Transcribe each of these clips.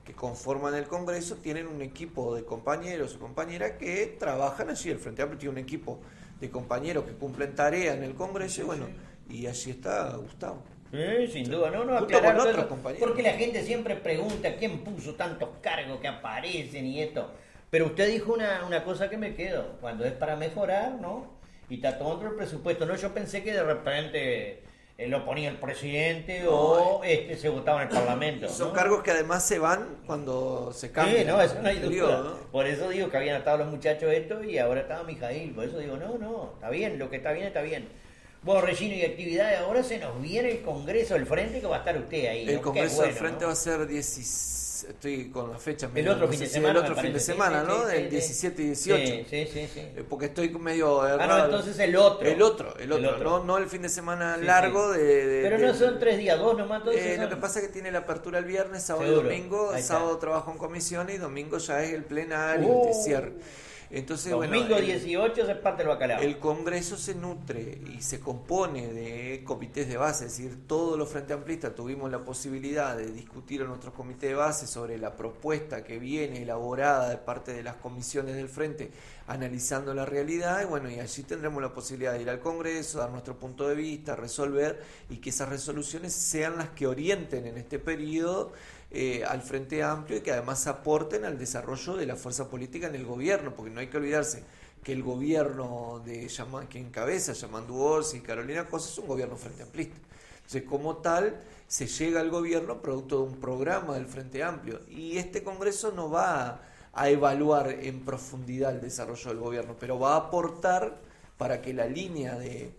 que conforman el Congreso tienen un equipo de compañeros o compañeras que trabajan allí. El Frente Amplio tiene un equipo de compañeros que cumplen tarea en el Congreso, y bueno, y allí está Gustavo. Sin duda, no, Junto aclarar con todo otros eso, compañeros. porque la gente siempre pregunta quién puso tantos cargos que aparecen y esto. Pero usted dijo una cosa que me quedo, cuando es para mejorar, ¿no? Y está todo dentro del presupuesto, ¿no? Yo pensé que de repente lo ponía el presidente o se votaba en el Parlamento. Son ¿no? cargos que además se van cuando se cambia. Sí, no, eso no hay duda. periodo, ¿no? Por eso digo que habían estado los muchachos estos y ahora estaba Mijail. Por eso digo, no, está bien, lo que está bien, está bien. Bueno, Regino, y actividades, ahora se nos viene el Congreso del Frente, que va a estar usted ahí, ¿no? El Congreso del Qué bueno, Frente ¿no? va a ser 16... Estoy con las fechas. El otro fin de semana, el otro fin de semana, ¿no? Sí, Del 17 y 18. Sí. Porque estoy medio errado. No, entonces el otro. El otro. No el fin de semana largo sí. de... Pero no son 3 días, 2 nomás. Lo que pasa es que tiene la apertura el viernes, sábado y Seguro. domingo. Ahí está. Sábado trabajo en comisiones y domingo ya es el plenario, el cierre. Entonces, domingo 18 se parte el bacalao. El Congreso se nutre y se compone de comités de base, es decir, todos los Frente Amplistas tuvimos la posibilidad de discutir en nuestros comités de base sobre la propuesta que viene elaborada de parte de las comisiones del Frente, analizando la realidad, y allí tendremos la posibilidad de ir al Congreso, dar nuestro punto de vista, resolver, y que esas resoluciones sean las que orienten en este periodo al Frente Amplio, y que además aporten al desarrollo de la fuerza política en el gobierno, porque no hay que olvidarse que el gobierno que encabeza Yamandu Orsi y Carolina Cosa es un gobierno Frente Amplista. Entonces, como tal, se llega al gobierno producto de un programa del Frente Amplio, y este Congreso no va a evaluar en profundidad el desarrollo del gobierno, pero va a aportar para que la línea de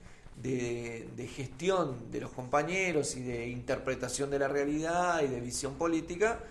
gestión de los compañeros y de interpretación de la realidad y de visión política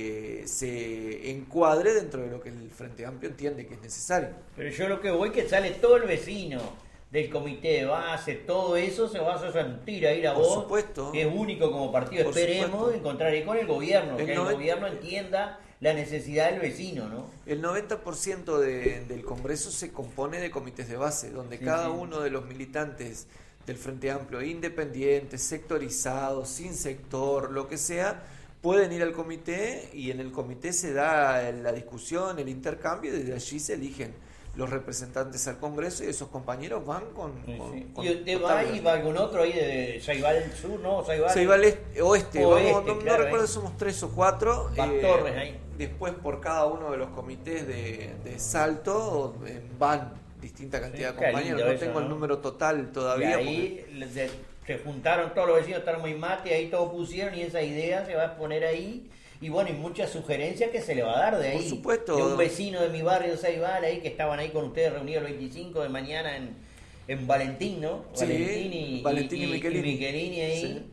se encuadre dentro de lo que el Frente Amplio entiende que es necesario. Pero yo lo que voy que sale todo el vecino del comité de base, todo eso se va a sentir ahí la voz. Por supuesto. Que es único como partido. Por Esperemos supuesto. encontrar ahí con el gobierno, que el 90... gobierno entienda la necesidad del vecino, ¿no? El 90% del Congreso se compone de comités de base, donde cada uno de los militantes del Frente Amplio, independientes, sectorizados, sin sector, lo que sea, pueden ir al comité, y en el comité se da la discusión, el intercambio, y desde allí se eligen los representantes al Congreso, y esos compañeros van con ¿Y usted va y va algún otro ahí de Saibal Sur, no? Saibal Oeste, claro, no recuerdo, somos 3 o 4. Torres ahí. Después por cada uno de los comités de Salto van distinta cantidad de compañeros, no tengo el número total todavía. Y ahí se juntaron todos los vecinos, estaban muy mate, ahí todos pusieron, y esa idea se va a poner ahí. Y bueno, y muchas sugerencias que se le va a dar de ahí. Por supuesto. De un vecino de mi barrio, Saibal, ahí que estaban ahí con ustedes reunidos el 25 de mañana en Valentín, ¿no? Sí, Valentín y Michelini ahí. Sí.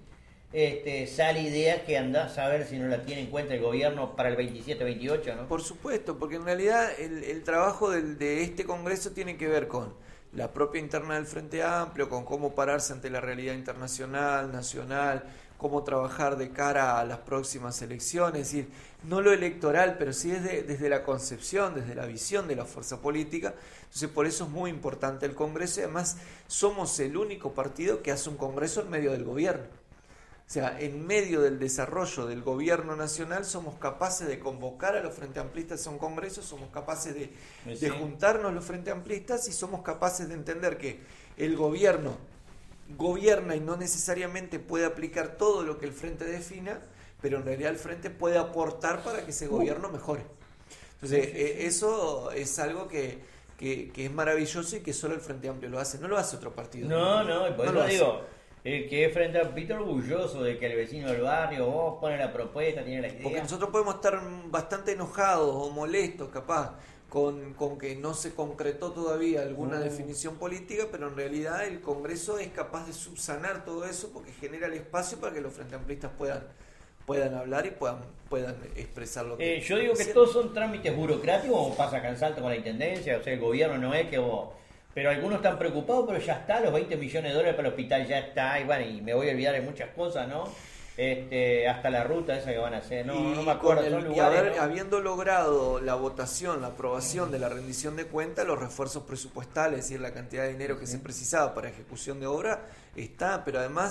Sale ideas que andás a ver si no la tiene en cuenta el gobierno para el 27-28, ¿no? Por supuesto, porque en realidad el trabajo de este Congreso tiene que ver con la propia interna del Frente Amplio, con cómo pararse ante la realidad internacional, nacional, cómo trabajar de cara a las próximas elecciones, es decir, no lo electoral, pero sí desde la concepción, desde la visión de la fuerza política. Entonces, por eso es muy importante el Congreso, y además somos el único partido que hace un Congreso en medio del gobierno. O sea, en medio del desarrollo del gobierno nacional somos capaces de convocar a los Frente Amplistas a un congreso, somos capaces de juntarnos los Frente Amplistas, y somos capaces de entender que el gobierno gobierna y no necesariamente puede aplicar todo lo que el Frente defina, pero en realidad el Frente puede aportar para que ese gobierno mejore. Entonces, eso es algo que es maravilloso, y que solo el Frente Amplio lo hace, no lo hace otro partido. No, por eso digo, el que es Frente Amplio orgulloso de que el vecino del barrio, vos pone la propuesta, tiene la idea. Porque nosotros podemos estar bastante enojados o molestos, capaz, con que no se concretó todavía alguna definición política, pero en realidad el Congreso es capaz de subsanar todo eso, porque genera el espacio para que los Frente Amplistas puedan hablar y puedan expresar lo que yo digo que todos son trámites burocráticos, como pasa acá en Salto con la Intendencia, o sea, el gobierno no es que vos... Pero algunos están preocupados, pero ya está, los 20 millones de dólares para el hospital ya está, y bueno, y me voy a olvidar de muchas cosas, ¿no? Hasta la ruta esa que van a hacer, no me acuerdo. Habiendo logrado la votación, la aprobación de la rendición de cuentas, los refuerzos presupuestales, es decir, la cantidad de dinero que se precisaba para ejecución de obra, está, pero además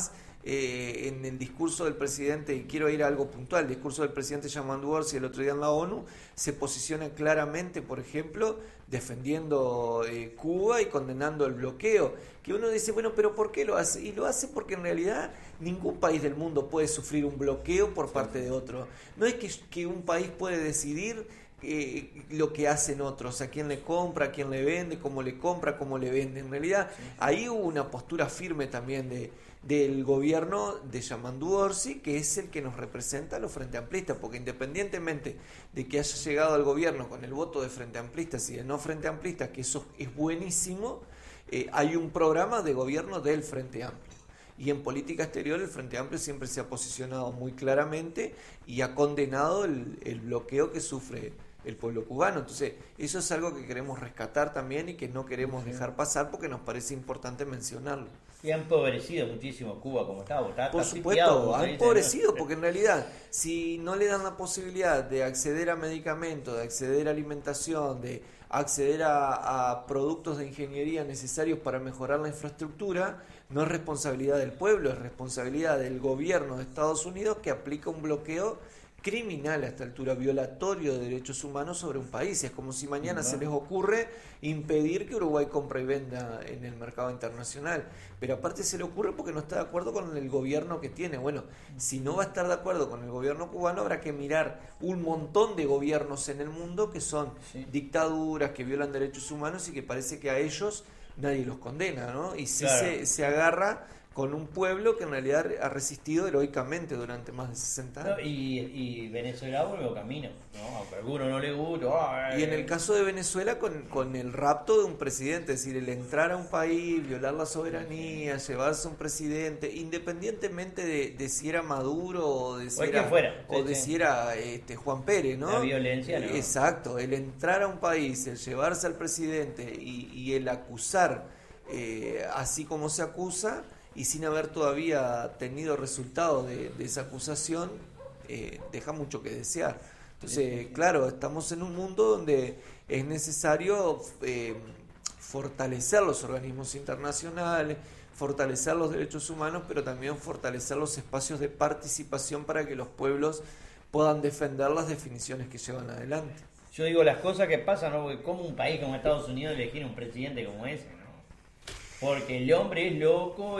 en el discurso del presidente, y quiero ir a algo puntual, el discurso del presidente Yamandu Orsi el otro día en la ONU, se posiciona claramente, por ejemplo, defendiendo Cuba y condenando el bloqueo, que uno dice, bueno, pero ¿por qué lo hace? Y lo hace porque en realidad ningún país del mundo puede sufrir un bloqueo por parte de otro. No es que un país puede decidir lo que hacen otros, a quién le compra, a quién le vende, cómo le compra, cómo le vende. En realidad, ahí hubo una postura firme también del gobierno de Yamandu Orsi, que es el que nos representa a los Frente Amplistas, porque independientemente de que haya llegado al gobierno con el voto de Frente Amplistas y de no Frente Amplistas, que eso es buenísimo, hay un programa de gobierno del Frente Amplio. Y en política exterior el Frente Amplio siempre se ha posicionado muy claramente y ha condenado el bloqueo que sufre el pueblo cubano. Entonces, eso es algo que queremos rescatar también y que no queremos dejar pasar porque nos parece importante mencionarlo. Y ha empobrecido muchísimo Cuba como estaba. Por supuesto, ha empobrecido porque en realidad, si no le dan la posibilidad de acceder a medicamentos, de acceder a alimentación, de acceder a productos de ingeniería necesarios para mejorar la infraestructura, no es responsabilidad del pueblo, es responsabilidad del gobierno de Estados Unidos que aplica un bloqueo criminal a esta altura, violatorio de derechos humanos sobre un país. Es como si mañana se les ocurre impedir que Uruguay compre y venda en el mercado internacional. Pero aparte se le ocurre porque no está de acuerdo con el gobierno que tiene. Bueno, si no va a estar de acuerdo con el gobierno cubano, habrá que mirar un montón de gobiernos en el mundo que son dictaduras, que violan derechos humanos y que parece que a ellos nadie los condena, ¿no? Y si se agarra con un pueblo que en realidad ha resistido heroicamente durante más de 60 años. Y Venezuela volvió camino, ¿no? Aunque a alguno no le gusta. Y en el caso de Venezuela con el rapto de un presidente, es decir, el entrar a un país, violar la soberanía, llevarse a un presidente, independientemente de si era Maduro o de si era Juan Pérez, ¿no? La violencia, ¿no? Exacto, el entrar a un país, el llevarse al presidente y el acusar así como se acusa, y sin haber todavía tenido resultado de esa acusación, deja mucho que desear. Entonces, claro, estamos en un mundo donde es necesario fortalecer los organismos internacionales, fortalecer los derechos humanos, pero también fortalecer los espacios de participación para que los pueblos puedan defender las definiciones que llevan adelante. Yo digo las cosas que pasan, ¿no? Porque como un país como Estados Unidos elegir un presidente como ese, ¿no? Porque el hombre es loco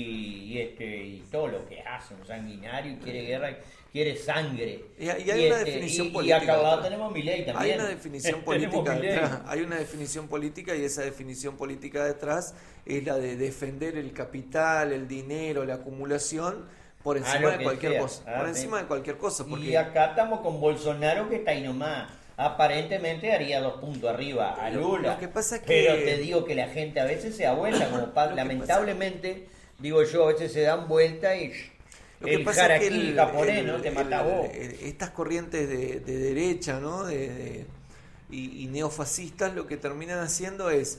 y todo lo que hace, un sanguinario, y quiere guerra, quiere sangre. Y hay una definición política. Y acá tenemos Milei también. Hay una definición política detrás. Hay una definición política y esa definición política detrás es la de defender el capital, el dinero, la acumulación por encima de cualquier cosa. Por encima de cualquier cosa. Porque... Y acá estamos con Bolsonaro que está ahí nomás. Aparentemente haría 2 puntos arriba a Lula. Lo que pasa es que... Pero te digo que la gente a veces se da vuelta, como lamentablemente, digo yo, a veces se dan vuelta y el harakiri japonés, ¿no? Te mata a vos. Estas corrientes de derecha, ¿no? Y neofascistas lo que terminan haciendo es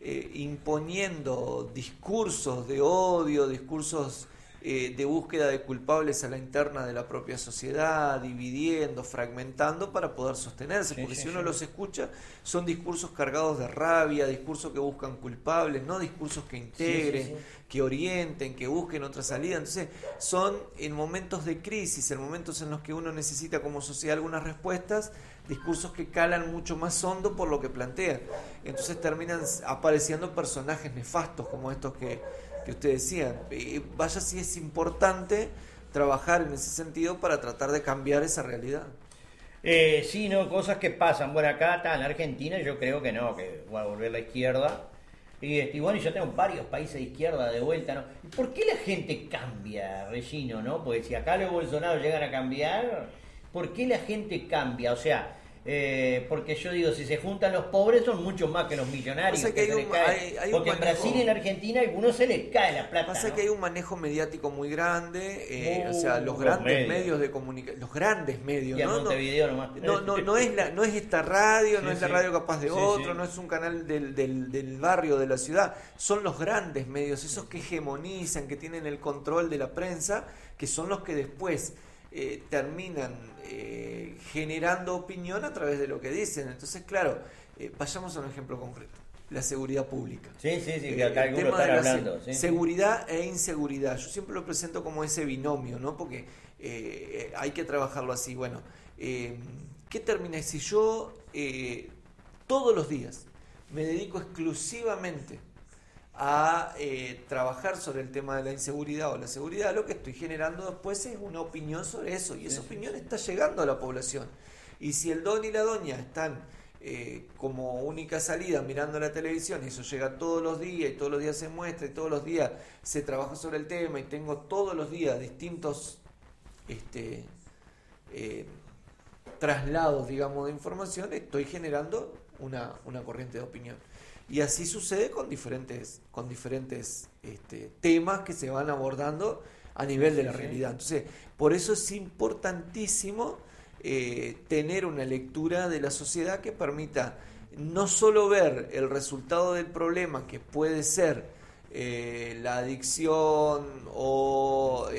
imponiendo discursos de odio, discursos de búsqueda de culpables a la interna de la propia sociedad, dividiendo, fragmentando para poder sostenerse, porque si uno los escucha son discursos cargados de rabia, discursos que buscan culpables, no discursos que integren, que orienten, que busquen otra salida. Entonces son en momentos de crisis, en momentos en los que uno necesita como sociedad algunas respuestas, discursos que calan mucho más hondo por lo que plantean. Entonces terminan apareciendo personajes nefastos como estos que usted decía. Vaya si es importante trabajar en ese sentido para tratar de cambiar esa realidad. Sí, no, cosas que pasan. Bueno, acá está en la Argentina, yo creo que no, que va a volver la izquierda. Y bueno, yo tengo varios países de izquierda de vuelta, ¿no? ¿Por qué la gente cambia, Regino, no? Porque si acá los Bolsonaro llegan a cambiar, ¿por qué la gente cambia? O sea, porque yo digo, si se juntan los pobres son muchos más que los millonarios. Pasa que porque en Brasil y en Argentina a algunos se les cae la plata. Pasa, ¿no?, que hay un manejo mediático muy grande, o sea, los grandes medios de comunicación, los grandes medios, y ¿no? Montevideo nomás. No es esta radio, no es la radio capaz de otro, no es un canal del barrio, de la ciudad, son los grandes medios, esos que hegemonizan, que tienen el control de la prensa, que son los que después terminan generando opinión a través de lo que dicen. Entonces, claro, vayamos a un ejemplo concreto. la seguridad pública. Sí, que acá algunos están hablando. Sí. Seguridad e inseguridad. Yo siempre lo presento como ese binomio, ¿no? Porque hay que trabajarlo así. Bueno, ¿qué termina? Si yo todos los días me dedico exclusivamente a trabajar sobre el tema de la inseguridad o la seguridad, lo que estoy generando después es una opinión sobre eso, y esa opinión está llegando a la población. Y si el don y la doña están como única salida mirando la televisión, y eso llega todos los días, y todos los días se muestra, y todos los días se trabaja sobre el tema, y tengo todos los días distintos traslados, digamos, de información, estoy generando una corriente de opinión. Y así sucede con diferentes temas que se van abordando a nivel de la realidad. Entonces, por eso es importantísimo tener una lectura de la sociedad que permita no solo ver el resultado del problema, que puede ser la adicción o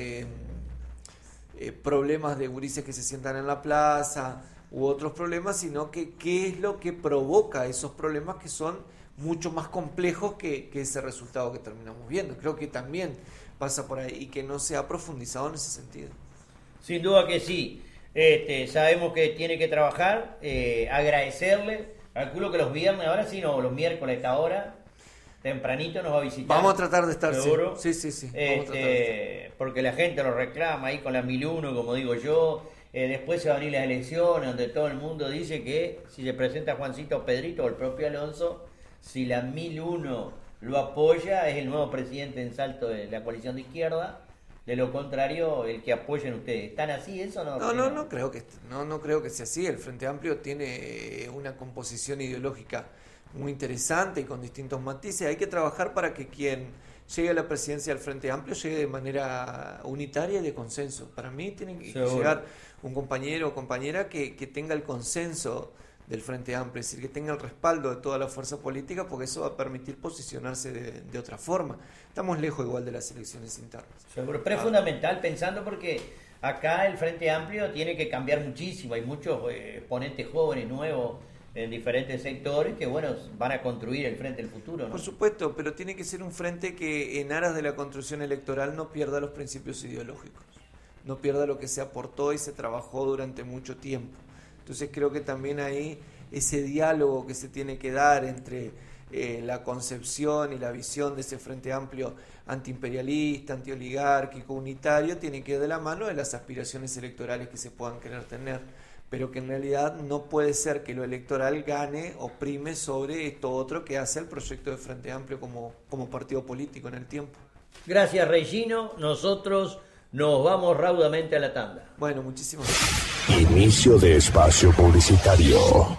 problemas de gurises que se sientan en la plaza u otros problemas, sino que qué es lo que provoca esos problemas, que son mucho más complejos que ese resultado que terminamos viendo. Creo que también pasa por ahí y que no se ha profundizado en ese sentido. Sin duda que sí. Sabemos que tiene que trabajar, agradecerle. Calculo que los viernes, ahora sí, no, los miércoles a esta hora, tempranito nos va a visitar. Vamos a tratar de estar, seguro. Sí. Vamos a tratar de estar. Porque la gente lo reclama ahí con la 1001, como digo yo. Después se van a venir las elecciones, donde todo el mundo dice que si se presenta Juancito o Pedrito o el propio Alonso, si la 1001 lo apoya, es el nuevo presidente en Salto de la coalición de izquierda. De lo contrario, el que apoyen ustedes. ¿Están así eso? No creo que sea así. El Frente Amplio tiene una composición ideológica muy interesante y con distintos matices. Hay que trabajar para que quien llegue a la presidencia del Frente Amplio llegue de manera unitaria y de consenso. Para mí tiene que llegar un compañero o compañera que tenga el consenso del Frente Amplio, es decir, que tenga el respaldo de toda la fuerza política, porque eso va a permitir posicionarse de otra forma. Estamos lejos igual de las elecciones internas. Seguro, pero es fundamental pensando porque acá el Frente Amplio tiene que cambiar muchísimo. Hay muchos ponentes jóvenes, nuevos, en diferentes sectores que, bueno, van a construir el frente del futuro, ¿no? Por supuesto, pero tiene que ser un frente que en aras de la construcción electoral no pierda los principios ideológicos, no pierda lo que se aportó y se trabajó durante mucho tiempo. Entonces creo que también ahí ese diálogo que se tiene que dar entre la concepción y la visión de ese Frente Amplio antiimperialista, antioligárquico, unitario, tiene que ir de la mano de las aspiraciones electorales que se puedan querer tener, pero que en realidad no puede ser que lo electoral gane o prime sobre esto otro que hace el proyecto de Frente Amplio como partido político en el tiempo. Gracias, Regino. Nosotros nos vamos raudamente a la tanda. Bueno, muchísimas gracias. Inicio de espacio publicitario.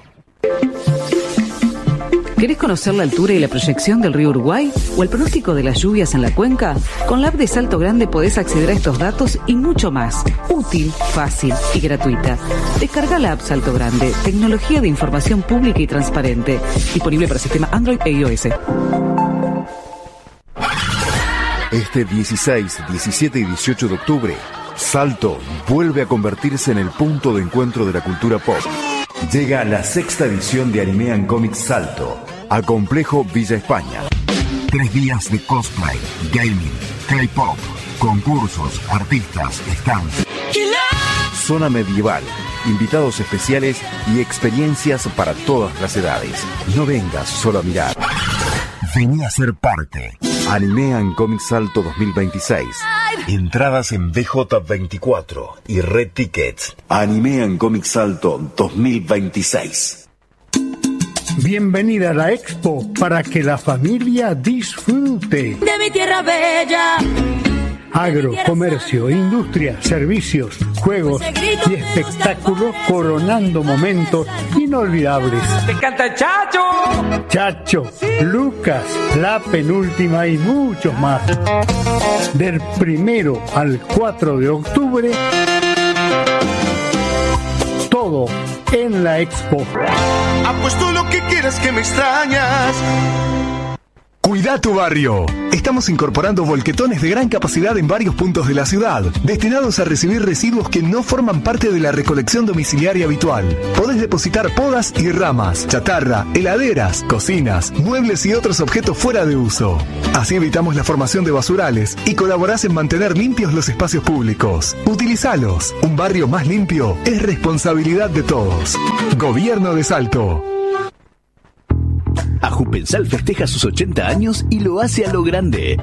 ¿Querés conocer la altura y la proyección del río Uruguay o el pronóstico de las lluvias en la cuenca? Con la app de Salto Grande podés acceder a estos datos y mucho más. Útil, fácil y gratuita. Descarga la app Salto Grande, tecnología de información pública y transparente. Disponible para sistema Android e iOS. Este 16, 17 y 18 de octubre, Salto vuelve a convertirse en el punto de encuentro de la cultura pop. Llega la 6ª edición de Anime and Comics Salto al complejo Villa España. 3 días de cosplay, gaming, K-pop, concursos, artistas, stands, zona medieval, invitados especiales y experiencias para todas las edades. No vengas solo a mirar. Vení a ser parte. Anime and Comics Salto 2026. Entradas en BJ24 y Red Tickets. Anime and Comics Salto 2026. Bienvenida a la Expo para que la familia disfrute. De mi tierra bella. Agro, comercio, industria, servicios, juegos y espectáculos coronando momentos inolvidables. ¡Te canta Chacho! Chacho, Lucas, La Penúltima y muchos más. Del 1 al 4 de octubre, todo en la Expo. Apuesto lo que quieras que me extrañas. Cuida tu barrio. Estamos incorporando volquetones de gran capacidad en varios puntos de la ciudad, destinados a recibir residuos que no forman parte de la recolección domiciliaria habitual. Podés depositar podas y ramas, chatarra, heladeras, cocinas, muebles y otros objetos fuera de uso. Así evitamos la formación de basurales y colaborás en mantener limpios los espacios públicos. Utilizalos. Un barrio más limpio es responsabilidad de todos. Gobierno de Salto. Ajupensal festeja sus 80 años y lo hace a lo grande.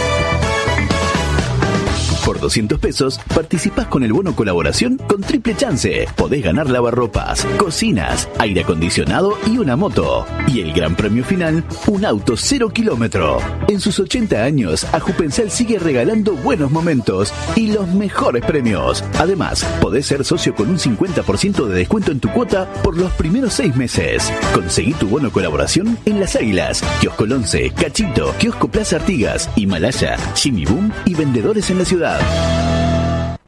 Por 200 pesos, participás con el bono colaboración con triple chance. Podés ganar lavarropas, cocinas, aire acondicionado y una moto. Y el gran premio final, un auto 0 kilómetro. En sus 80 años, Ajupensal sigue regalando buenos momentos y los mejores premios. Además, podés ser socio con un 50% de descuento en tu cuota por los primeros 6 meses. Conseguí tu bono colaboración en Las Águilas, Kiosco 11, Cachito, Kiosco Plaza Artigas, Himalaya, Jimmy Boom y vendedores en la ciudad.